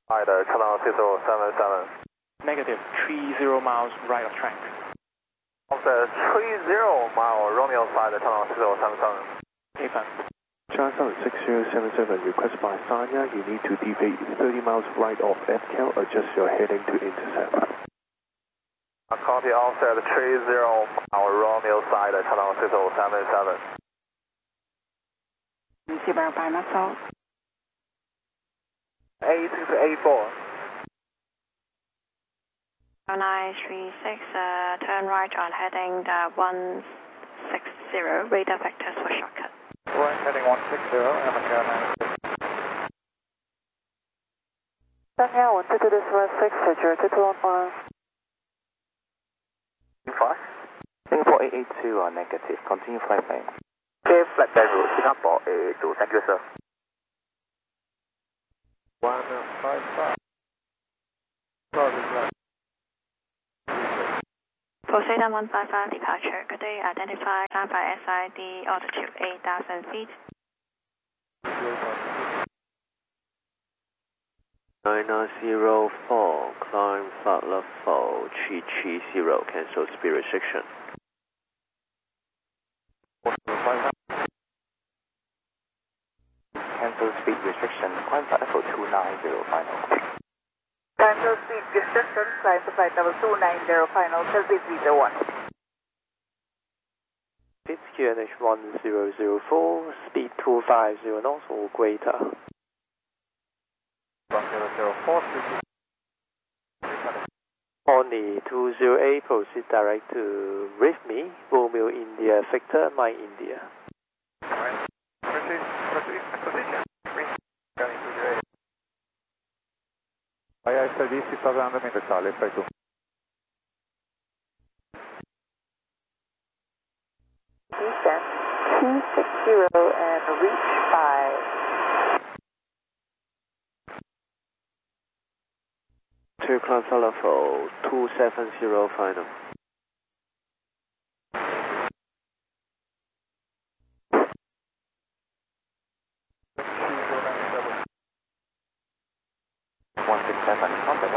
Right, channel 6077. Negative, 30 miles right of track. Offset 30 mile, Romeo side, channel 6077. Affirm. Charles 6077, request by Sanya, you need to deviate 30 miles right of FCAL, adjust your heading to intercept. Copy, offset 30 mile, Romeo side, channel 6077. Zero by myself. A684. 936, turn right on heading 160, radar vectors for shortcut. Right, heading 160, America 96. Sanya 122, this was 6, 2215. 5. Singapore 882 negative, continue flight plan. Okay, flight plan route, Singapore 882, thank you sir. 155. Poseidon 155 departure, could they identify climb by SID altitude 8,000 feet? 9004, climb Fatler Fall, Chi 0, cancel speed restriction. Cancel speed restriction, climb flight level 290 final. Cancel speed restriction, climb to flight level 290 final, Chelsea 301. It's QNH 1004, speed 250 knots or greater. 1004, Only 208, proceed direct to RIFME, Romeo India, Victor, My India. Alright, proceed, acquisition. Scanning 208. IISD 6000 meters, Charlie, flight 2. Descent 260 and reach by 2 climb Fatler Fall, 270 final. Contact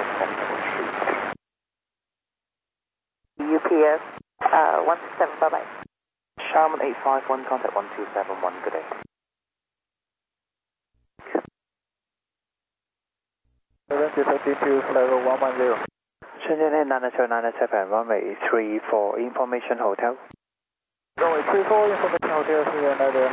127, UPS 167, bye bye. Sharman 851, contact 1271, good day. level 110. Shenzhen 997, runway 34, information hotel. Runway 34, information hotel, here, another.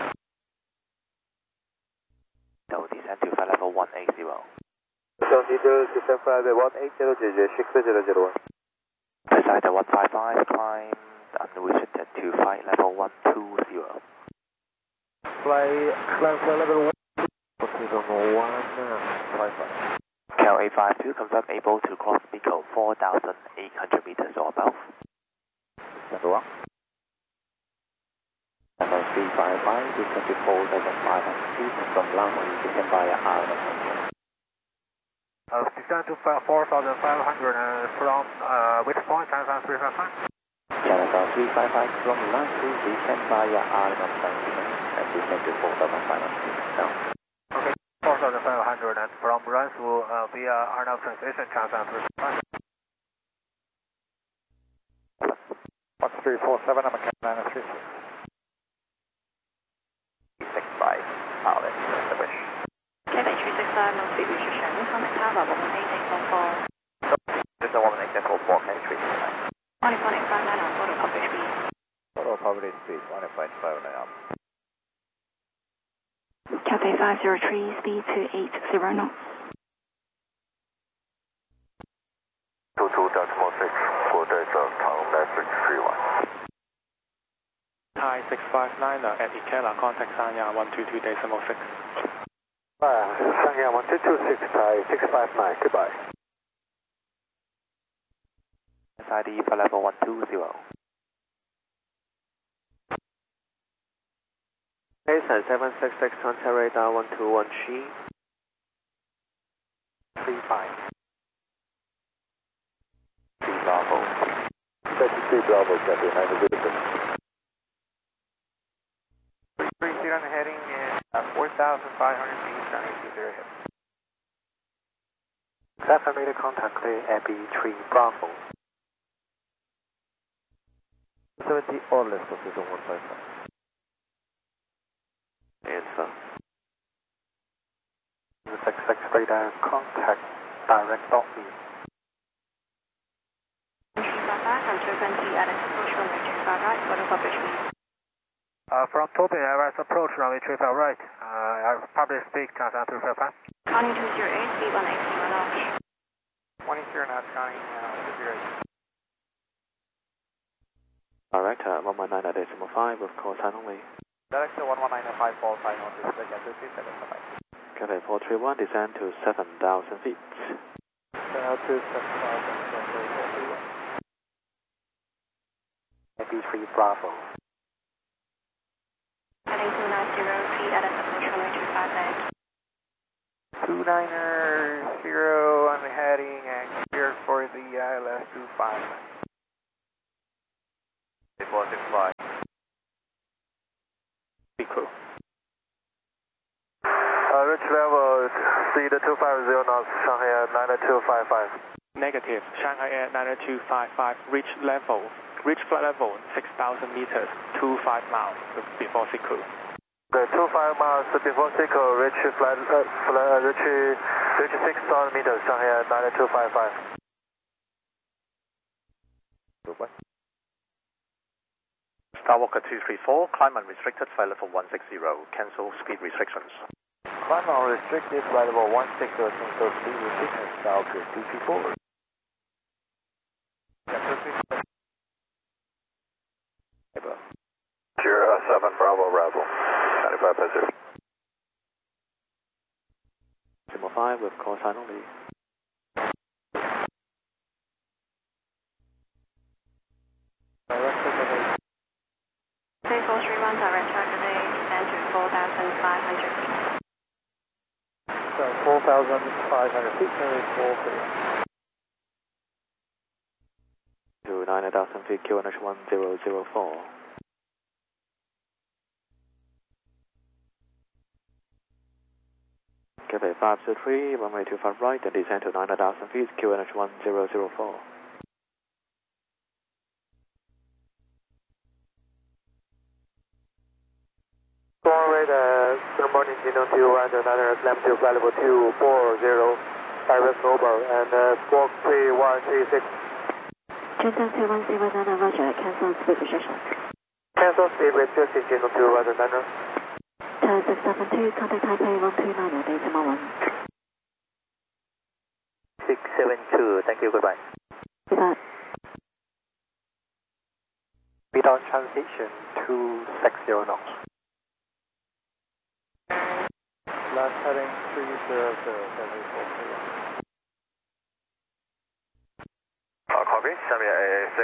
No, descend to flight level 180. Descend flight 180, 6001. Beside the 155, climb unrestricted to flight level 120. Climb flight level 155. Cal 852, confirm able to cross Pico 4,800 meters or above. Number 1. Number 355, descend to 4,500 feet from runway, descend via Island. Descend to 4,500 from which point? Channel 355? Channel 355 from Lansu, descend via Island of Zanzibar and descend to 4,500 feet down. Okay, 4,500 and from Ransu via Arnav transition, Channel 355. 1347, I'm a Carolina 36. 365, Island, the wish. Quebec 365, no speed restriction, contact tower 118.4. There's no 118.4, can you treat me? 1.59 on photo public speed. Total public speed, 1.59 up. Cathay 503, speed 280 knots. 22.6, for the town message 31. Thai 659 at Ikela, contact Sanya 122.6. Sanya 1226, Thai 659, goodbye. SID for level 120. Jason 766, contact radar 121 Chi. 35. 3 Bravo. 33 Bravo, Cathay 900. 3 heading 4,500 feet, 920 hit. 7 meter contact clear, AB3 Bravo. 70 or less of 155. Answer. The 66 radar contact direct off me. 355, I'm 220 at approach runway 25 right, photo publish me. From Tobin Airways approach runway 35 right. I public speak, Chansan 355. Conning 208, speed 180 knots. 20 knots, Conning 208. Director 119.5 with call sign only. Director 119.54, final display at 237. Cathay 431, descend to 7,000 feet. Down to 7,000, AB3 Bravo. Heading 290, at approach runway 25 left. 290 on the heading and cleared for the ILS 25. 465. Be cool. Reach level speed 250 knots, Shanghai Air 90255. Negative, Shanghai Air 90255, reach flight level 6,000 meters, 25 miles before Siku. Okay, 25 miles before Siku, reach 6,000 meters, Shanghai Air 90255. Skywalker 234, climb unrestricted, flight level 160, cancel speed restrictions. Climb unrestricted, flight level 160, cancel speed restrictions, Skywalker 234. Sierra 7 Bravo Rebel, 95 Pacific. 5 with call sign only. Say 431, direct track today, descend to 4,500 feet. So 4,500 feet, nearly 4 To 9,000 feet, QNH 1004. Cathay 523, runway 25 right, and descend to 9,000 feet, QNH 1004. Runway good morning, Gino 2 and another climb to flight level 240, Iris Mobile, and squawk 3136. Chansan 2109, roger, cancel speed restriction. Cancel speed restriction, Gino 2 and another. Tower 672, contact Taipei 129, decimal 1. 672, thank you, goodbye. Goodbye. Speed on transition 260 knots. Last heading 300, Copy, Shanghai AA6.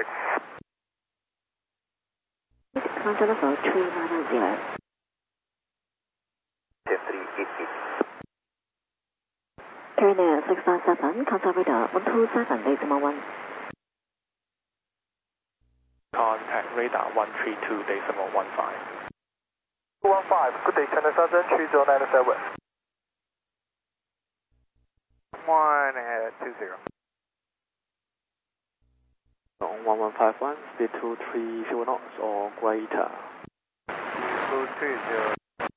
Contour level 3990. 350. Carrying air 657, contact radar 127, decimal 1. Contact radar 132, decimal 15. 215, good day, China Southern 3097. 120. On 1151, speed 230 knots or greater. 230.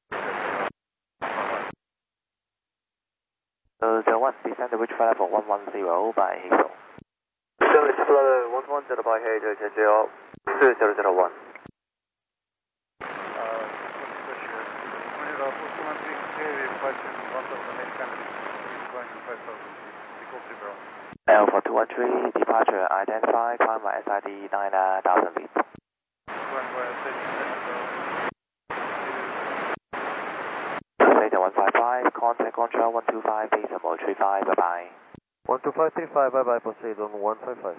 The one descend to reach flight level 110 by Hazel. Service flight 110 by Hazel, 2001. Alpha 213, departure identified, climb by SID 9,000 feet. Data 155, contact control 125, decimal 35, bye bye. 12535, bye bye, Poseidon 155.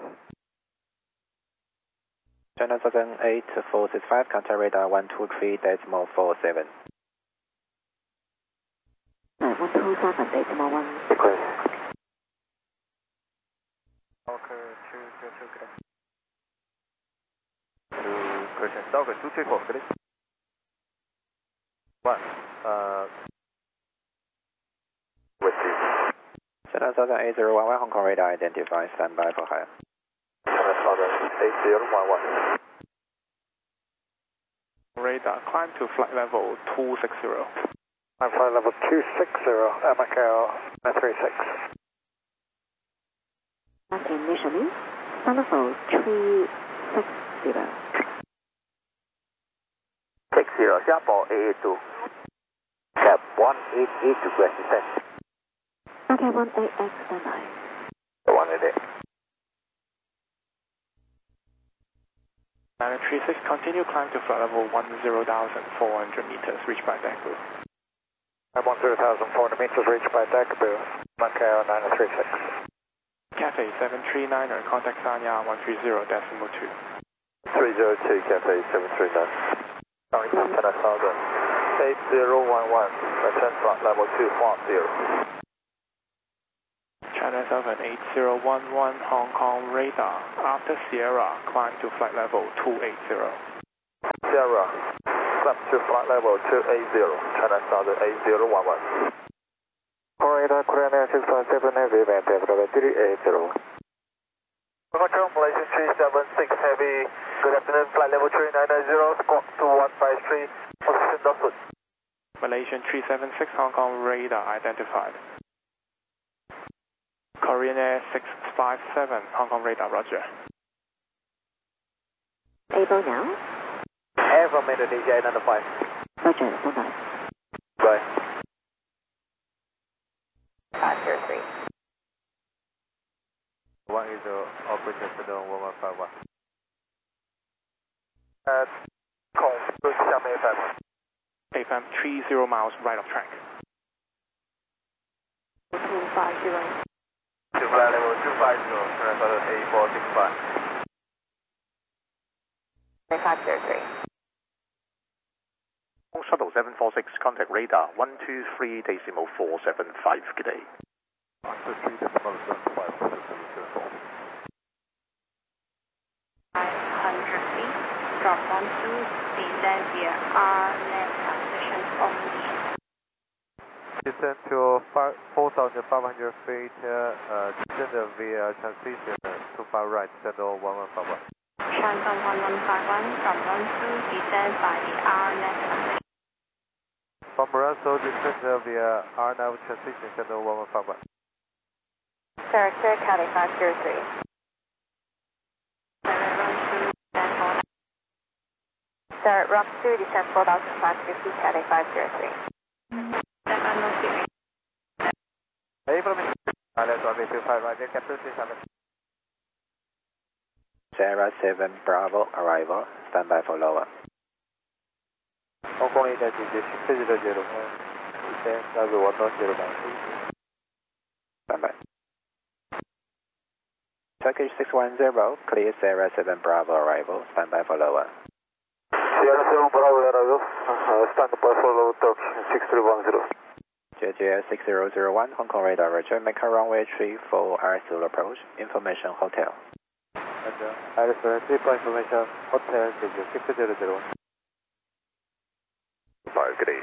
China Southern 8465, contact radar 123, decimal 47. 127, decimal 1. Request. Okay, 222, good day. Person, Stalker 234, good day. 1, with you. China Southern 8011, Hong Kong radar identified, standby for higher. China Southern 8011. Radar, climb to flight level 260. I'm flight level 260, Macau 936. Initially, flight level 360. 60, sharp 882. Cap 188 to request descent. Okay, 18X standby. 188. 936, continue climb to flight level 10,400 meters, reached by Dagbu. 10,400 meters reached by Dagbu, Macau 936. Cathay 739er, contact Sanya 130.2. 302 Cathay 739. Sorry, China Southern 8011, return flight level 240. China Southern 8011, Hong Kong radar. After Sierra, climb to flight level 280. Sierra, climb to flight level 280, China Southern 8011. Radar, Korean Air 657 Heavy, maintain level 380. Control Malaysian 376 Heavy, good afternoon, flight level 390, squawk 2153, position Dawson. Malaysian 376, Hong Kong radar identified. Korean Air 657, Hong Kong radar, roger. Able now? Air from Indonesia identified. Roger, standby. Bye. 503. 180, operator Sedon 1151. Confirm Xiamen FM. AFM 30 miles right of track. 250. To flight level 250, China Southern 8465. 503. Shuttle 746, contact radar 123.475, good day. 123.75, 500 feet, drop 12, descend via R-left transition only. Descend to 4,500 feet, descend via transition to far right, Sedon 1151. Shandong 1151, from 12, descend by the R-left transition. From Morocco, descend via R-nav transition, Sedon 1151. Character, Cathay 503. Sir, Rock 2, descend 4,550, Cathay 503. 703. April, Island 125, Roger, Captain 67. Sierra 7 Bravo, arrival, standby for lower. Hong Kong identity 600, descend level 110. Standby. Turkish 610, clear Sierra 7 Bravo, arrival, standby for lower. Sierra 7 Bravo, arrival, standby for lower, Turkish 6310. JJS 6001, Hong Kong radar, roger, make a runway 34 R-Sul approach, information hotel. Roger, Iris 3 information, hotel, JJS 6001. Fire, good day.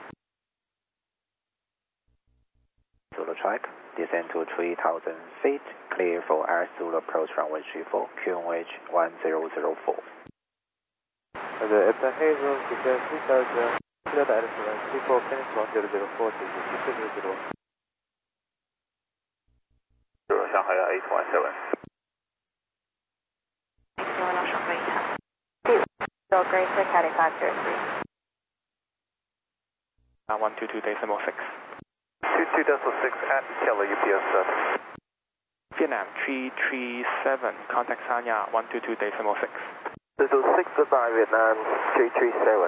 Zulu Tribe, descend to 3,000 feet, clear for R-Sul approach runway 34, QNH 1004. Roger, Epson Hazel, descend 3,000. Iris 34, Phoenix 1004, JJS 6001. Shanghai 817. So Greater, Cathay 503. 122.6. 22.6 at Keller UPS. Vietnam 337, contact Sanya 122.6. 6 goodbye, Vietnam 337.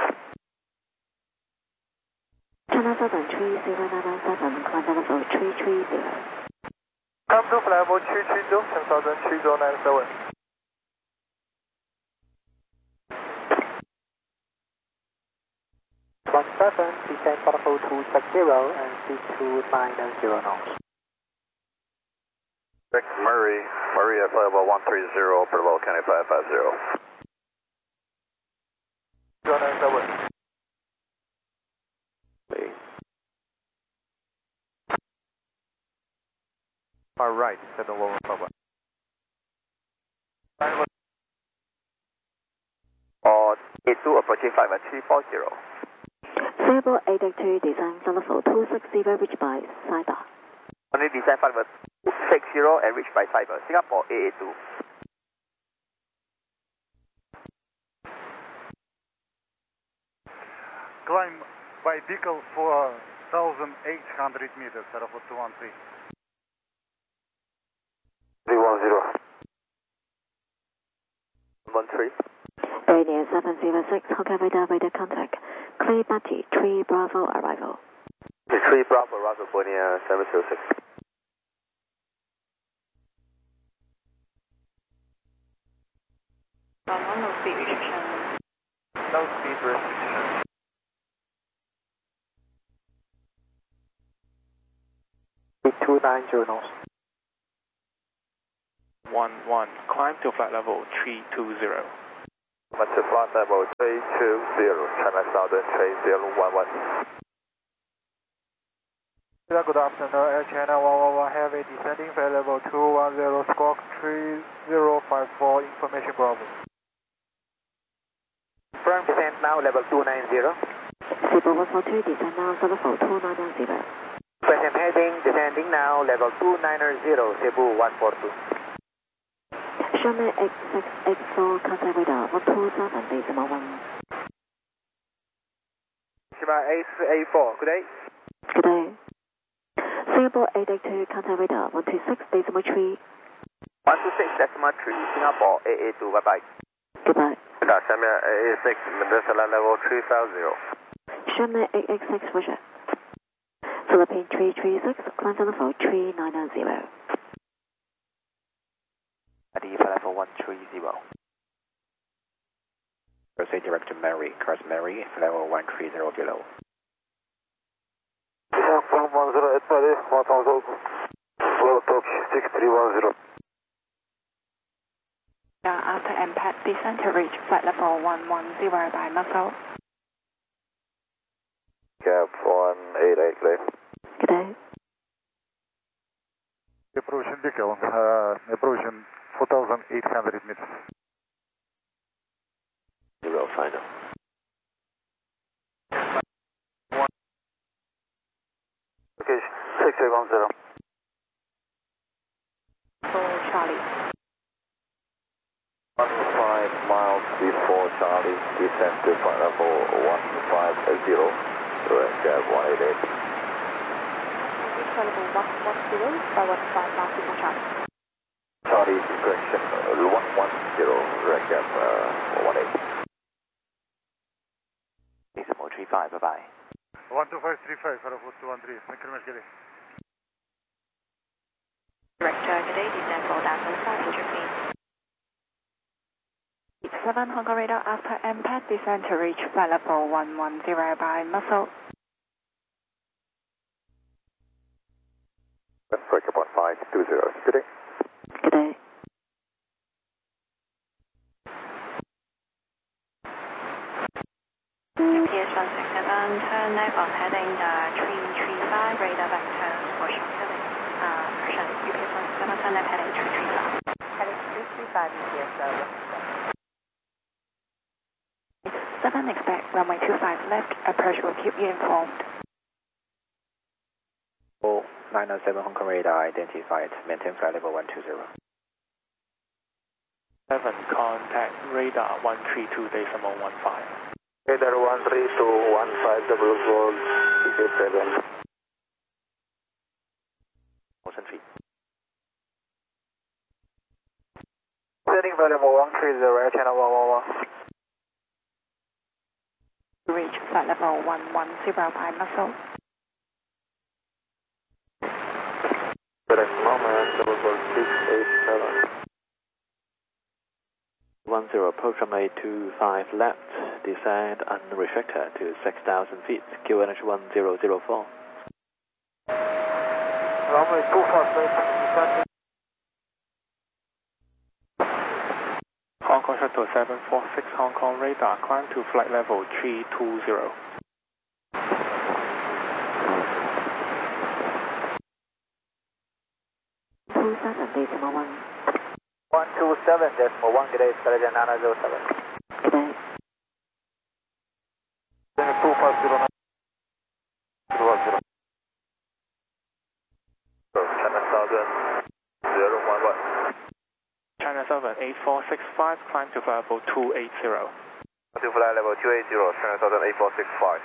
China Southern 30997, contact level 330. Come to flight level 230, China Southern 3097. Descend for level 260 and C290 knots. Murray at flight level 130, Bravo, County 550. 097. Far right, 711 Papa. Or A2 approaching 5 at 340. Sable 882, descend flight level 260, reach by Cyber. Only descend 5 at 60 and reach by Cyber. Singapore AA2. Climb by decal for 1,800 meters, Aeroflot 213. 310. 13. Radio 706, Hokkaido radar contact. Clear Batty, 3 Bravo arrival. 3 Bravo, arrival, Borneo 706. No speed restriction. No speed restriction. Knots. 11, climb to flight level 320. To flight level 320, China Southern 3011. Good afternoon, Air China 111 Heavy descending flight level 210, squawk 3054, information Bravo. Firm descent now, level 290. Sable 142, descend now, flight level 2990. Present heading, descending now, level 290, Cebu 142. Sherman 8684, contact radar 127, decimal 1. Sherman 8684, good day. Good day. Singapore 882, contact radar 126, decimal 3. 126 decimal 3, Singapore AA2, bye bye. Goodbye. Sherman 886, Mendoza level 350. Sherman 886, Roger. Philippine 336, climb to level 3990. At the flight level 130. Proceed direct to Mary, cross Mary, flight level 130 below. From 108 Mary, 1000, slow talk 6310. After impact, descend to reach flight level 110 by muscle. Cap 188 clear. Good day. Approaching decal, approaching 4,800 meters. 0 final. Okay, 6810. Charlie. 15 miles before Charlie, descend to flight level 150, Cap 188. Flight level 110 by 15 miles before Charlie. Charlie, correction, 110, Cap 188. Decimal 35, bye-bye. 12535, Aeroflot 213. Thank you very much, good day. Director, good day, descend 4,500 feet. 7 Hong Kong radar after impact, descend to reach flight level 110 by muscle. Breaker 1520, good day. Good day. GPS 167, turn left on heading 335, radar vector for short heading. Correction, GPS 167, turn left heading 335. Heading 335 ETS, 7 expect runway 25 left, approach will keep you informed. 907 Hong Kong radar identified, maintain flight level 120. 7, contact radar 132.15. Radar 13215 double gold, CK7. 1000 feet. Setting flight level 130, Air China 111. Reach flight level 110 by muscle. Correct moment, double gold 687. 10, approach runway 25 left, descend unrestricted to 6,000 feet, QNH 1004. Runway 25 left, descend. Hong Kong Shuttle 746 Hong Kong radar, climb to flight level 320. 127.1. 127.1, good day, Skylegend 907. Good day. 250. China Southern 011. China 7 8465, climb to flight level 280. To flight level 280, China Southern 8465.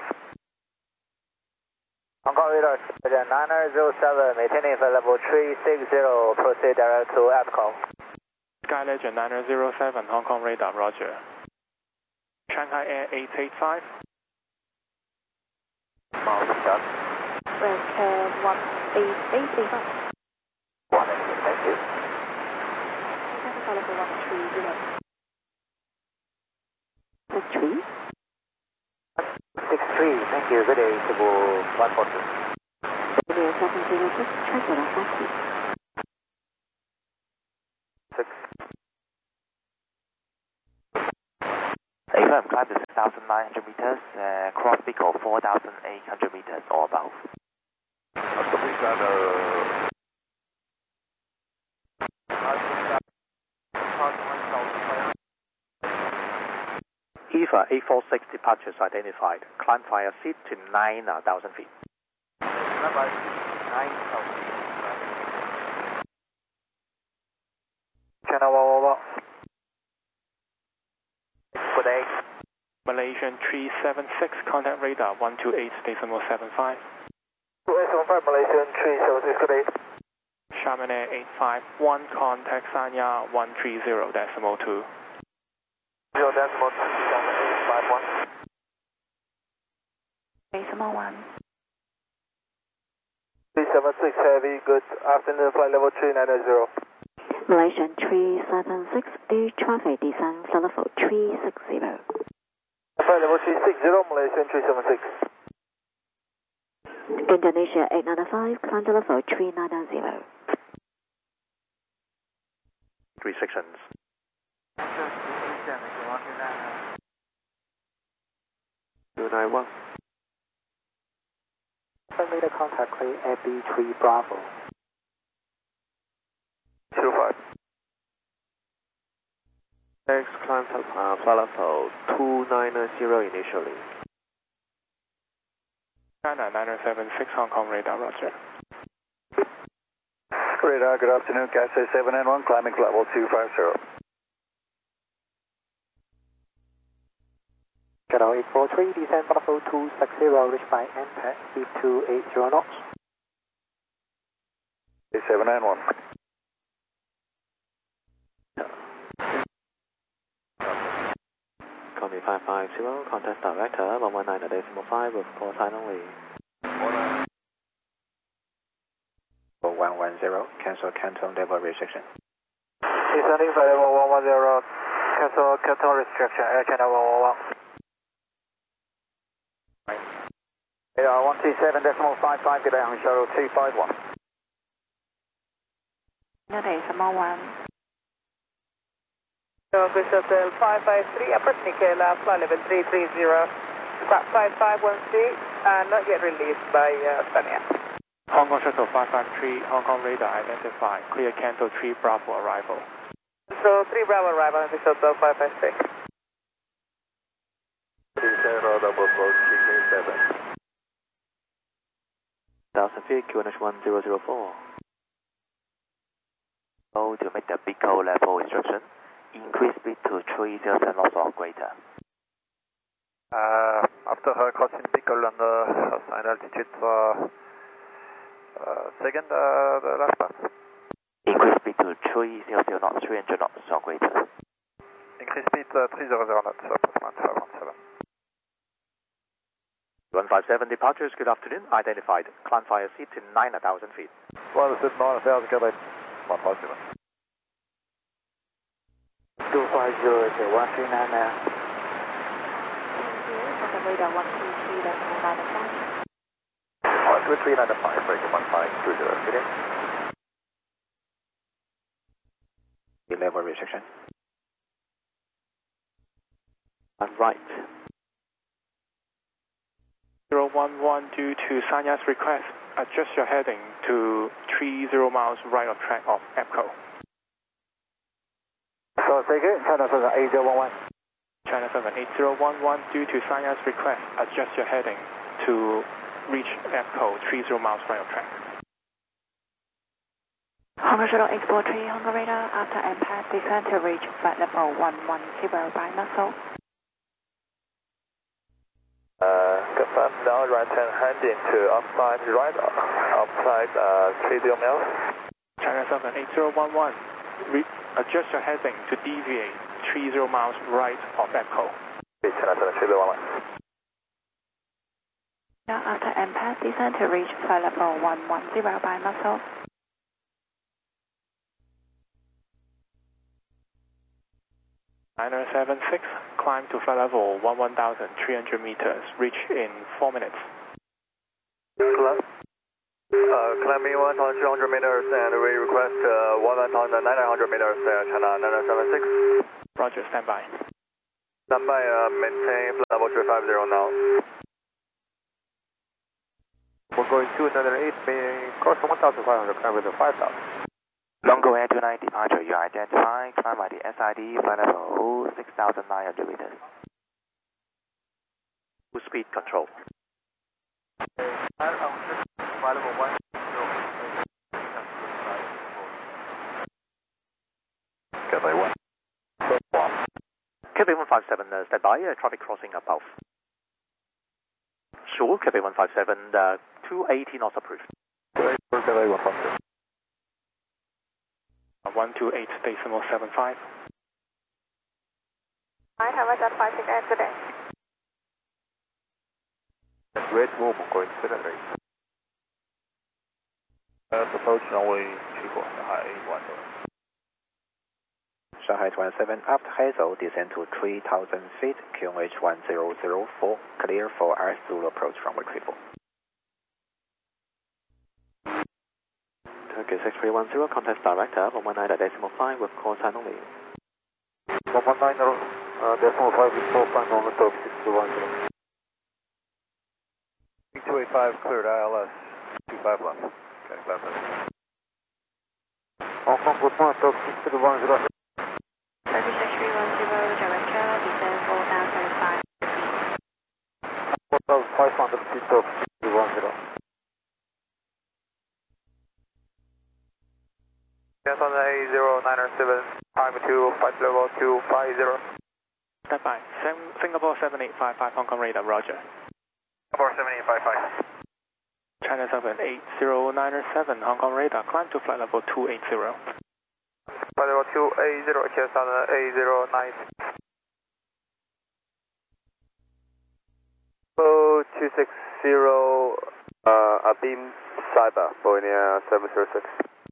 Hong Kong radar, Skylegend 907, maintaining flight level 360, proceed direct to APCO. Skylegend 907, Hong Kong radar, roger. Shanghai Air 885. Miles shot. Red 18885. 188, thank you. Flight level 130. 63? 63, thank you, good day, Cebu 140. India 706, check with us taxi. 6. AFM, climb to 6,900 meters, cross peak of 4,800 meters or above. EVA 846 departures identified. Climb via seat to 9,000 feet. China 111. Good day. Malaysian 376, contact radar 128.75. 2875, Malaysian 376, good day. Xiamen Air 851, contact Sanya 130.2. 0.2, Xiamen 851. 811. 376 Heavy, good afternoon, flight level 390. Malaysian 376, air traffic descent flight level 360. Flight level 360, Malaysian 376. Indonesia 895, climb to level 390. 3 sections. 291. Made a contact clear at B3 Bravo. 25. Next climb flight level 290 initially. China 976, Hong Kong radar, roger. Radar, good afternoon, Cathay 7N1, climbing flight level 250. Shadow 843, descend flight level 260, reach by MPAC, speed 280 knots. 7N1. Combi 550, contact director 119.5 with call sign only. 110, cancel Canton level restriction. Descending flight level 110, cancel Canton restriction, Air China 111. Radar 127.55, good day, on shuttle 251. Good day, Samoa 1. Good Shuttle 553, approach Nicola, flight level 330, squawk 5513, not yet released by Sanya. Hong Kong Shuttle 553, Hong Kong radar identified. Clear Canto 3 Bravo arrival. So 3 Bravo arrival on the Shuttle 553. 30 double approach, 337. 1000 feet, QNH 1004. So to make the BICO level instruction, increase speed to 3,000 knots or greater. After crossing Pickle and assigned altitude, second, the last pass. Increase speed to 3,000 knots, 300 knots or greater. Increase speed 300 knots, approximate 517. 157 departures, good afternoon, identified. Climb via seat to 9,000 feet. Well, it's at 9,000, good day. 157. 250 to 139 now. Contact radar 123.95. 12395, break 1520, good day. Level restriction. And right. 011 due to Sanya's request. adjust your heading to 30 miles right of track of EPCO. So say again, China 78011. China 78011, due to Sanya's request, adjust your heading to reach EPCO 30 miles right of track. Honda Shuttle 843, Honda radar, after impact, descend to reach flight level 110 by Muscle. Confirm now, right hand heading to outside right, outside 30 miles. China 78011, adjust your heading to deviate 30 miles right of EPCO. China 78011. Now after impact, descend to reach flight level 110 by Muscle. Niner 76, climb to flight level 11,300 meters, reach in 4 minutes. Climbing 1,200 meters and we request 1,900 meters, China 976. Roger, stand by. Stand by, maintain flight level 350 now. We're going 208, course 1,500, climb with 5,000. Longo Air 29 departure, you are identified, climb by the SID, flight level 6,900 meters. Full speed control. Cathay 1. Cathay 157, stand by, traffic crossing above. Sure, Cathay 157, 280 knots approved. Cathay 157. 128.75. I have a 56 today. Red Room going 78. Approach runway 24, Shanghai 10. Shanghai 27, after Hazel, descend to 3,000 feet, QNH 1004, clear for Air Zulu approach from retrieval. Turkey 6310, contact director 119.5 with call sign only. 119.5 with call sign only, Turkey 6310. 285 cleared ILS 25 left. Okay, left. Hong Kong Good Morning, Turkey 6310. Turkey 6310, director, descend 4,500 feet. 4,500 feet, Turkey 6310. Yes, on the A0907, time to flight level 250. Stand by. Singapore 7855, Hong Kong radar, roger. Singapore 7855. China 78097, Hong Kong radar, climb to flight level 280. Flight level 280, cheers on the A09. 260, Abim Cyber, Boeing 706.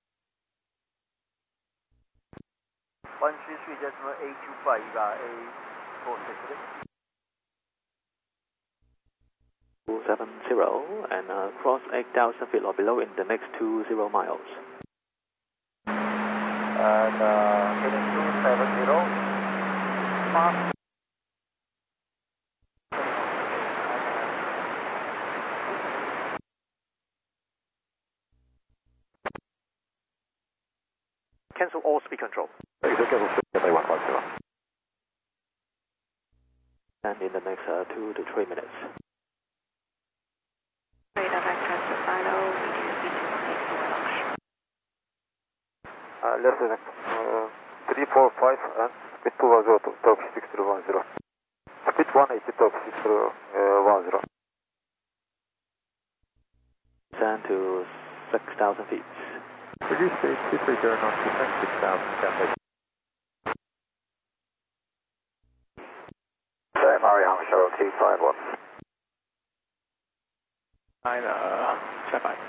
133.825 A463. 270 and cross 8,000 feet or below in the next 20 miles. And heading 270. Fast. Cancel all speed control. And in the next 2 to 3 minutes. Radar vector to final, reduce speed to launch. Left select 345 and speed 210 to Turkey 6310. Speed 180 Turkey 6310. Descend to 6,000 feet. Reduce speed 230 knots, descend 6,000, Cathay. Mariam Shuttle 251. Stand by.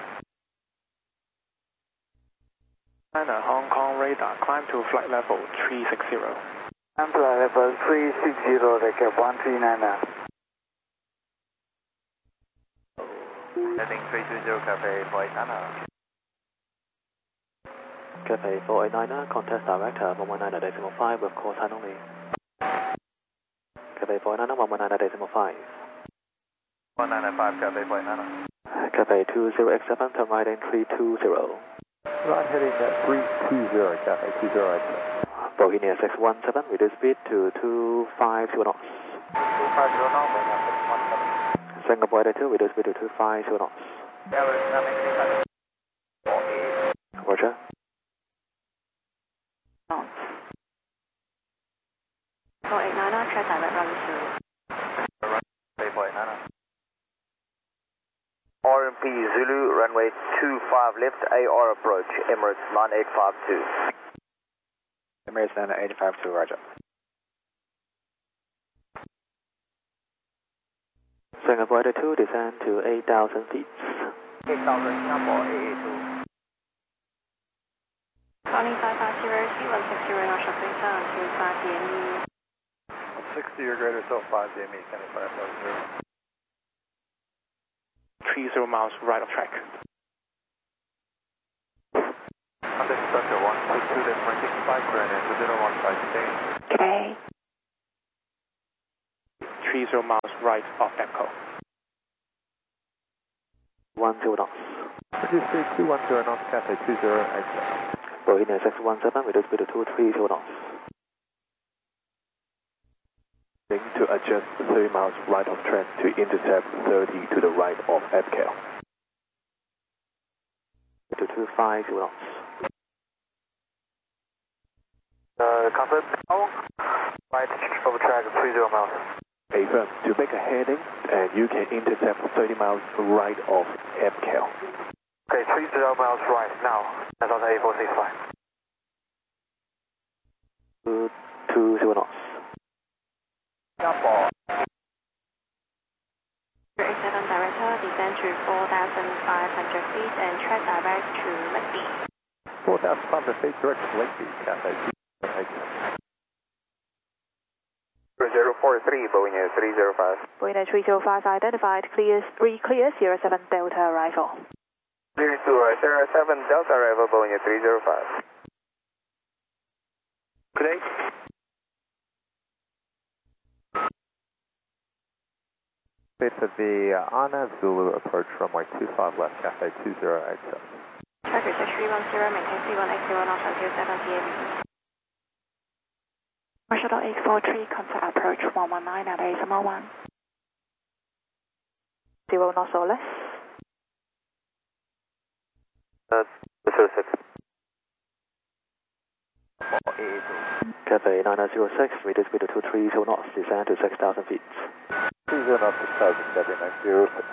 China, Hong Kong radar, climb to flight level 360. And flight level 360, recap 139. Heading 320, Cathay 489. Cathay 489, contact director 119.5 with call sign only. Cathay 489, 119.5. 195, Cathay 489. Cathay 20X7, turn right in 320. Right heading at 320, Cathay 20 exit. Bohemia 617, reduce speed to 250 knots. 250 knots, Singapore 82, reduce speed to 250 knots. Roger. Knots. 489, track direct run to. RMP Zulu, runway 25 left, AR approach, Emirates 9852. Emirates 9852, roger. Singapore 82, descend to 8,000 feet. 8,000, Singapore AA2. Calling 550, C160 national data until 5 DME. 60 or greater, so 5 DME, County 550. 30 miles right of track. Contact structure 122, that's my 65, current answer 015, stay. Okay. 30 miles right of EPCO. 10 knots. Reduce speed 210 knots, Cathay 20 exit. Bohemia 617, reduce speed to 230 knots. To adjust 30 miles right of track to intercept 30 to the right of FCAL. To 250 knots. Confirm now. Right over track 30 miles. Affirm. To make a heading, and you can intercept 30 miles right of FCAL. Okay, 30 miles right now. That's on the A465. 220 knots. Singapore. 87 director, descend to 4,500 feet and track direct to Lakeby. 4,500 feet, direct to Lakeby, Cathay 20 exit. 043, Boeing 305. Boeing 305 identified, clear 07 Delta arrival. 07 Delta arrival, Boeing 305. Good day. For the Anna Zulu approach runway 25 left, Cathay 20 exit. Track research 310, maintain C180 knots until 7 DME. Marshall 843, contact approach 119 at ASML 1. 0 knots or less. 06. Cathay 9906, reduce speed to 230 knots, descend to 6,000 feet. 30 knots, 6,000, Cathay 906.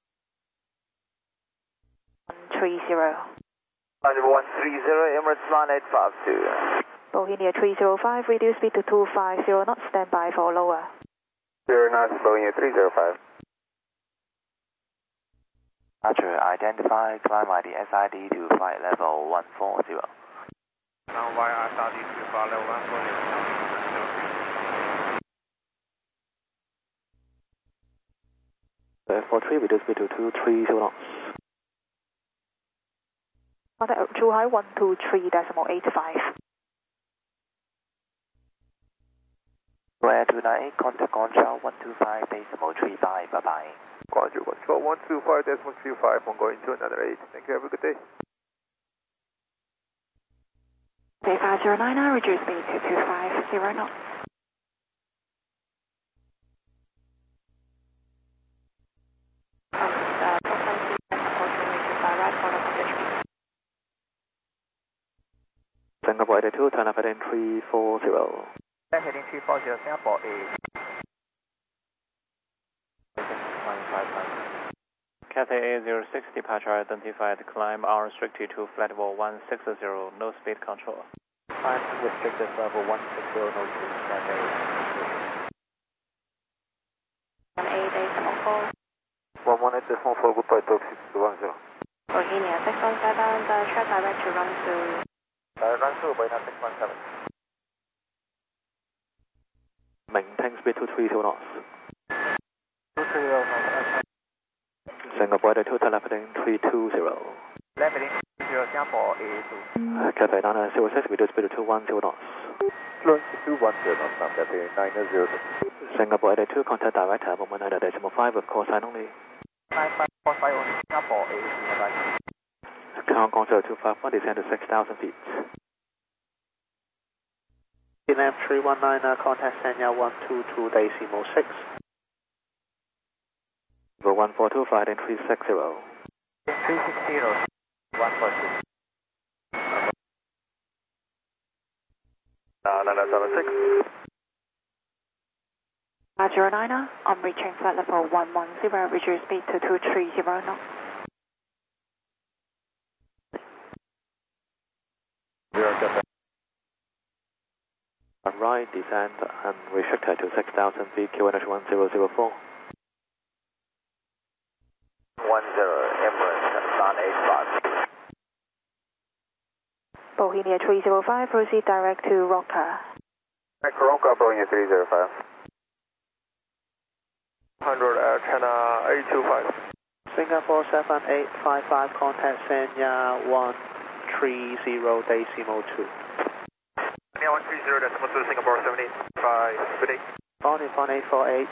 130. 130, Emirates 9852. Bohemia 305, reduce speed to 250 knots, stand by for lower. 0 knots, Boeing 305. Archer, identify, climb ID SID to flight level 140. Now via SID to flight level 140. 43, reduce speed to 230 knots. Contact Zhuhai 123.85. Square 298, contact Control 125.35, bye-bye. Control 125.35, I'm going to another 8. Thank you, have a good day. Bay 5099, reduce speed to 250 knots. Singapore 82, turn up heading 340. Heading 340, Singapore A. Cathay A06, departure identified, climb unrestricted to flight level 160, no speed control. Climb restricted level 160, no speed, Cathay. 118.4, goodbye, Toxic 210. Bohemia 617, the track direct to run to. Run through, Bohemia 617. Maintain speed to 230 knots. 230 knots. Singapore 82, turn left heading 320. Left heading 30, Singapore A2. Cathay 9906, reduce speed to 210 knots. Slowing to 210 knots now, Cathay 906. Singapore 82, contact direct at 119.5 with call sign only. 954 Singapore A, bye-bye. Hong Kong 0251, descend to 6,000 feet. Vietnam 319, contact Sanya 122.6. 142, flight in 360. 360, 142. 976. Roger 9, I'm reaching flight level 110, reduce speed to 230 knots. Right, descend and restricted to 6,000 feet, QNH 1004. 10, Emirates, Sun 85. Bohemia 305, proceed direct to Roca. Roca, Bohemia 305. 100 China 825. Singapore 7855, contact Sanya 130.2. Sanya 130.2, Singapore 785, good day. On 848.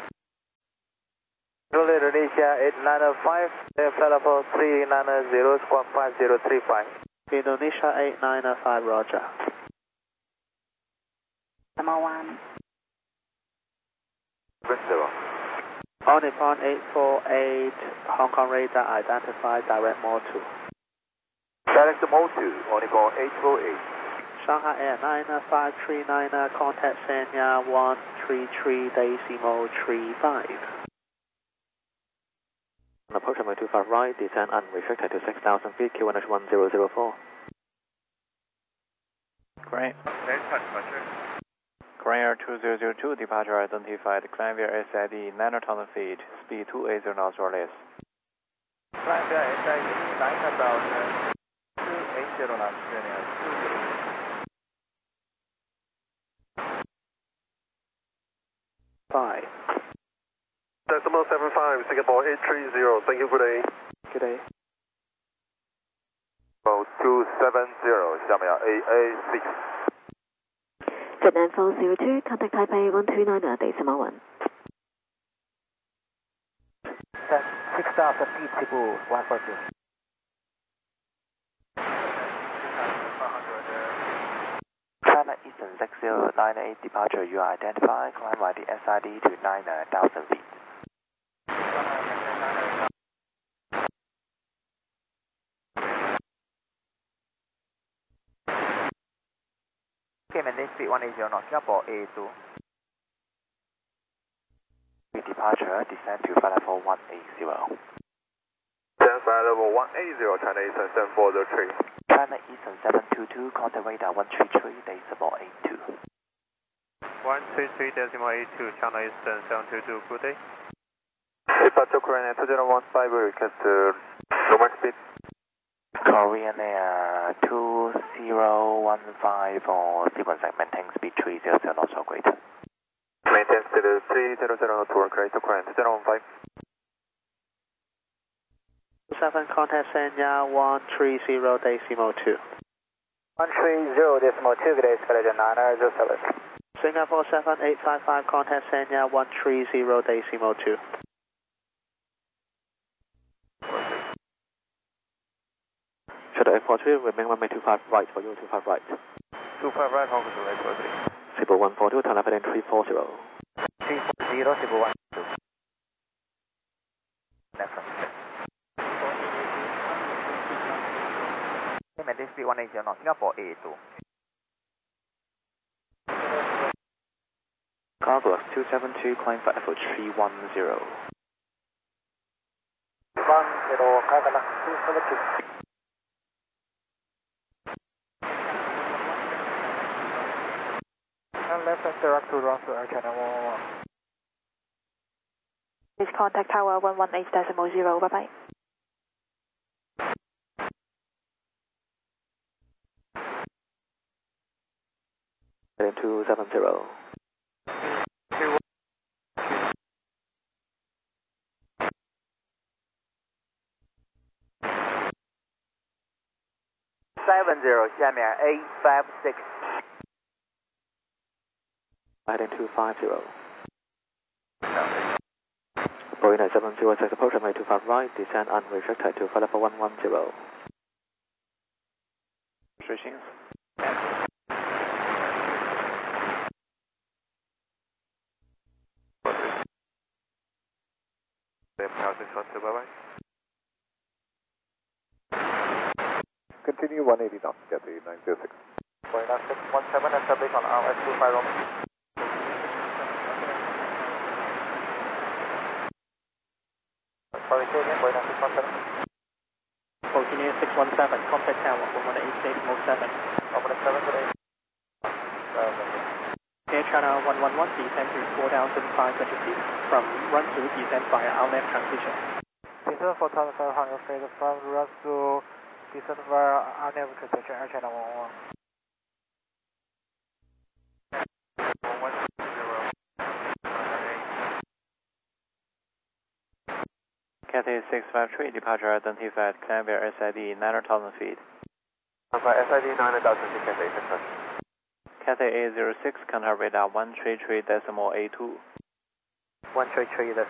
Indonesia 895, flight level 390, squawk 5035. Indonesia 895, roger. Number 1. On 848, Hong Kong radar identified direct mode 2. Direct mode 2, on 848. Shanghai Air 9539, contact Sanya 133.35. Approach runway 25 right, descend unrestricted to 6,000 feet, QNH 1004. Korean Air 2002, departure identified, climb via SID 9,000 feet, speed 280 knots or less. Climb via SID 9,000, 280 knots, 5. Decimal 75, Singapore 830, thank you, good day. Good day. 270, 下面AA6. Vietnam 402, contact Taipei 129, decimal 1. 6,000 feet, Cebu 142. China Eastern 6098, departure, you are identified, climb by the SID to 9,000 feet. Okay, maintain speed 180 knots, Singapore A2. Departure, descend to flight level 180. Descend flight level 180, China Eastern 7403. China Eastern 722, contact radar 133.82. 133.82, China Eastern 722, good day. Departure Korean Air 2015, request normal speed. Korean Air 2015 for sequence maintain speed 300 knots or greater. Maintain speed 300 knots or greater, Korean 2015. 7, contact Sanya 130.2. 130.2, good day, Skyline 907. Singapore 7855, contact Sanya 130.2. Should airport 3, remain runway 25 right for you, 25 right. 25 right, Hong Kong to airport 3. Cebu 142, turn left in 340. 340, Cebu 1. Maintain speed 180 knots, Singapore A2. Cargo 272, climb flight level 310. 10, Cargo 272. And left and direct to run to Air China 111. Please contact Tower 118.0, bye-bye. Heading 270. 下面 856. Heading 250. Boeing 706 approach runway 25 right, descend unrestricted to flight level 110. Restrictions. Continue 180 knots, Cathay 906. Boeing 617, establish on RS25 Romeo. Sorry, say again, Boeing 617. Boeing 617, contact tower, 118.7. 117 today. Air China 111, descend to 4,500 feet. From run to descend via outlet transition. Descend 4,500 feet from run to descend via outlet transition, Air China 111. Cathay 653, departure identified, climb via SID 9,000 feet. SID 9,000 feet, Cathay 653. Cathay A06, contact radar 133.82. 133.